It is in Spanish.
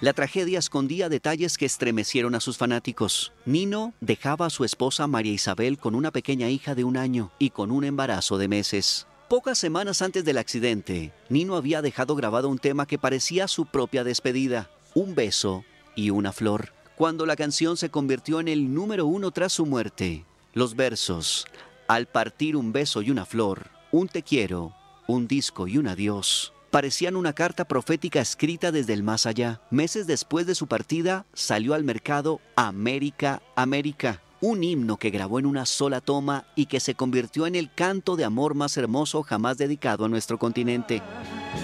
La tragedia escondía detalles que estremecieron a sus fanáticos. Nino dejaba a su esposa María Isabel con una pequeña hija de 1 año y con un embarazo de meses. Pocas semanas antes del accidente, Nino había dejado grabado un tema que parecía su propia despedida: un beso y una flor. Cuando la canción se convirtió en el número 1 tras su muerte, los versos: al partir un beso y una flor, un te quiero, un disco y un adiós, parecían una carta profética escrita desde el más allá. Meses después de su partida, salió al mercado América, América, un himno que grabó en una sola toma y que se convirtió en el canto de amor más hermoso jamás dedicado a nuestro continente.